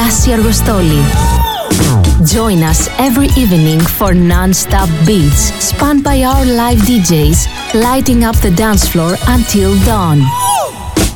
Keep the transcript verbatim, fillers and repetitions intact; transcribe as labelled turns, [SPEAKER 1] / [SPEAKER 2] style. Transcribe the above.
[SPEAKER 1] Stassi Argostoli. Join us every evening for non-stop beats spun by our live D Js, lighting up the dance floor until dawn.